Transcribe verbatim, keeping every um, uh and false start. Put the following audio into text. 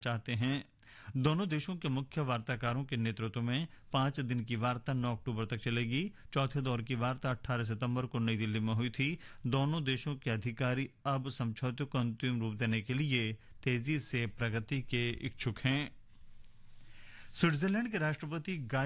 चाहते हैं। दोनों देशों के मुख्य वार्ताकारों के नेतृत्व में पांच दिन की वार्ता नौ अक्टूबर तक चलेगी। चौथे दौर की वार्ता अठारह सितंबर को नई दिल्ली में हुई थी। दोनों देशों के अधिकारी अब समझौते को अंतिम रूप देने के लिए तेजी से प्रगति के इच्छुक हैं। स्विट्जरलैंड के राष्ट्रपति गाय